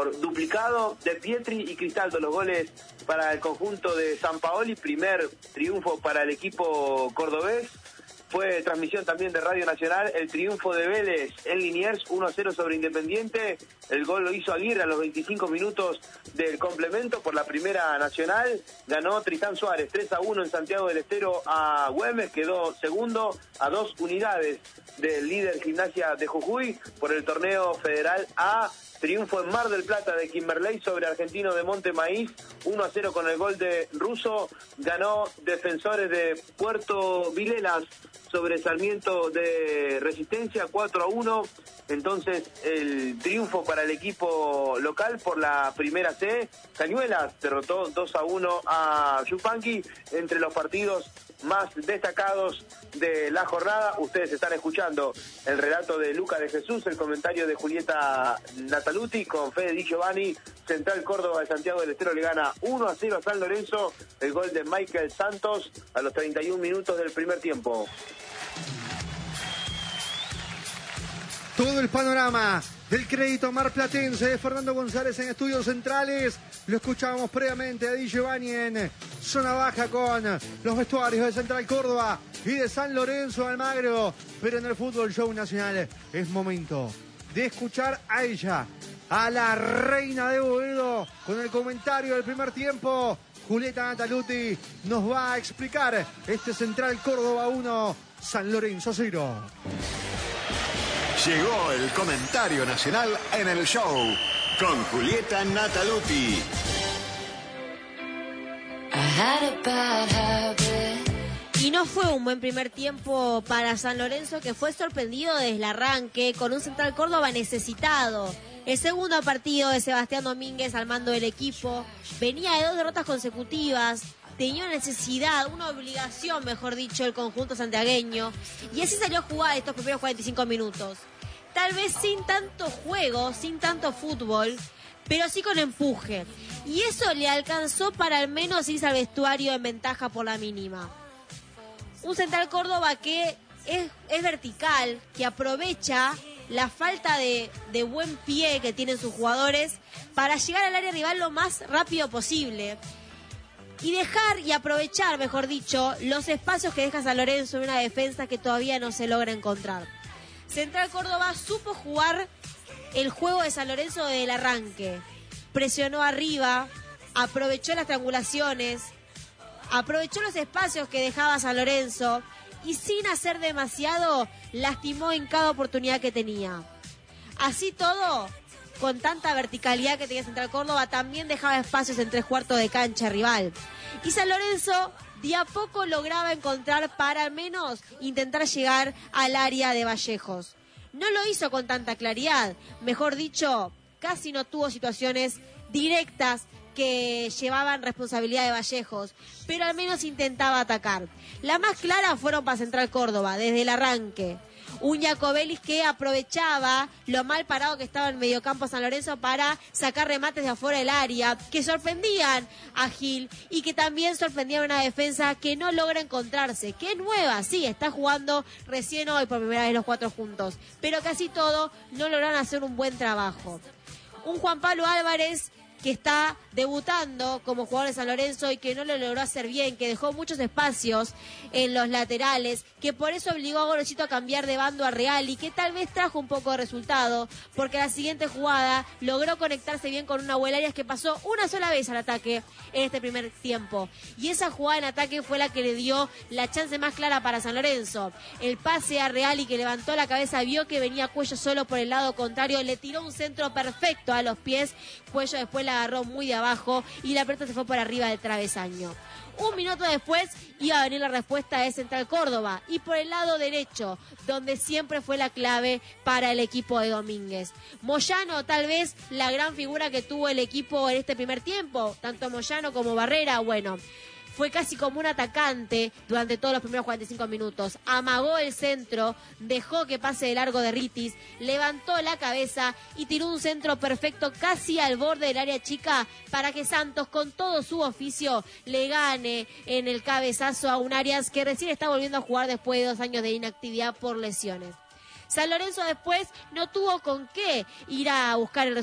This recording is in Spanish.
por duplicado de Pietri y Cristaldo los goles para el conjunto de Sampaoli. Primer triunfo para el equipo cordobés. Fue transmisión también de Radio Nacional el triunfo de Vélez en Liniers, 1-0 sobre Independiente. El gol lo hizo Aguirre a los 25 minutos del complemento por la Primera Nacional. Ganó Tristán Suárez 3-1 en Santiago del Estero a Güemes. Quedó segundo a 2 unidades del líder Gimnasia de Jujuy por el torneo federal A. Triunfo en Mar del Plata de Kimberley sobre Argentino de Monte Maíz, 1-0 con el gol de Russo. Ganó Defensores de Puerto Vilelas sobre Sarmiento de Resistencia, 4-1. Entonces, el triunfo para el equipo local por la Primera C. Cañuelas derrotó 2-1 a Yupanqui. Entre los partidos más destacados de la jornada, ustedes están escuchando el relato de Luca de Jesús, el comentario de Julieta Nataluti con Fede Di Giovanni. Central Córdoba de Santiago del Estero le gana 1-0 a San Lorenzo. El gol de Michael Santos a los 31 minutos del primer tiempo. Todo el panorama del crédito marplatense de Fernando González en Estudios Centrales. Lo escuchábamos previamente a Di Giovanni en zona baja con los vestuarios de Central Córdoba y de San Lorenzo Almagro. Pero en el Fútbol Show Nacional es momento de escuchar a ella, a la reina de Boedo, con el comentario del primer tiempo. Julieta Nataluti nos va a explicar este Central Córdoba 1, San Lorenzo 0. Llegó el comentario nacional en el show con Julieta Nataluti. Y no fue un buen primer tiempo para San Lorenzo, que fue sorprendido desde el arranque con un Central Córdoba necesitado. El segundo partido de Sebastián Domínguez al mando del equipo venía de 2 derrotas consecutivas. Tenía una necesidad, una obligación, mejor dicho, el conjunto santiagueño. Y así salió a jugar estos primeros 45 minutos. Tal vez sin tanto juego, sin tanto fútbol, pero sí con empuje. Y eso le alcanzó para al menos irse al vestuario en ventaja por la mínima. Un Central Córdoba que es vertical, que aprovecha la falta de buen pie que tienen sus jugadores para llegar al área rival lo más rápido posible. Y dejar y aprovechar, mejor dicho, los espacios que deja San Lorenzo en una defensa que todavía no se logra encontrar. Central Córdoba supo jugar el juego de San Lorenzo desde el arranque. Presionó arriba, aprovechó las triangulaciones, aprovechó los espacios que dejaba San Lorenzo y sin hacer demasiado, lastimó en cada oportunidad que tenía. Así todo, con tanta verticalidad que tenía Central Córdoba, también dejaba espacios en 3/4 de cancha rival. Y San Lorenzo de a poco lograba encontrar para al menos intentar llegar al área de Vallejos. No lo hizo con tanta claridad, mejor dicho, casi no tuvo situaciones directas que llevaban responsabilidad de Vallejos, pero al menos intentaba atacar. Las más claras fueron para Central Córdoba, desde el arranque. Un Jacobelis que aprovechaba lo mal parado que estaba en mediocampo San Lorenzo para sacar remates de afuera del área, que sorprendían a Gil y que también sorprendían a una defensa que no logra encontrarse, que es nueva, sí, está jugando recién hoy por primera vez los 4 juntos, pero casi todo no lograron hacer un buen trabajo. Un Juan Pablo Álvarez que está debutando como jugador de San Lorenzo y que no lo logró hacer bien, que dejó muchos espacios en los laterales, que por eso obligó a Gorosito a cambiar de bando a Real y que tal vez trajo un poco de resultado, porque la siguiente jugada logró conectarse bien con una Nahuel Arias que pasó una sola vez al ataque en este primer tiempo. Y esa jugada en ataque fue la que le dio la chance más clara para San Lorenzo. El pase a Real y que levantó la cabeza, vio que venía Cuello solo por el lado contrario, le tiró un centro perfecto a los pies, Cuello después la agarró muy de abajo y la pelota se fue por arriba del travesaño. Un minuto después iba a venir la respuesta de Central Córdoba y por el lado derecho, donde siempre fue la clave para el equipo de Domínguez. Moyano, tal vez la gran figura que tuvo el equipo en este primer tiempo, tanto Moyano como Barrera, bueno, fue casi como un atacante durante todos los primeros 45 minutos. Amagó el centro, dejó que pase de largo de Ritis, levantó la cabeza y tiró un centro perfecto casi al borde del área chica para que Santos, con todo su oficio, le gane en el cabezazo a un Arias que recién está volviendo a jugar después de 2 años de inactividad por lesiones. San Lorenzo después no tuvo con qué ir a buscar el